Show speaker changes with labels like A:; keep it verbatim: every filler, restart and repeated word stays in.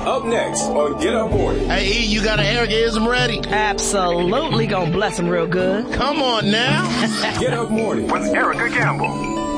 A: Up next on Get Up Morning.
B: Hey, E, you got an airgasm ready?
C: Absolutely gonna bless him real good.
B: Come on now.
A: Get Up Morning
D: with Erica Campbell.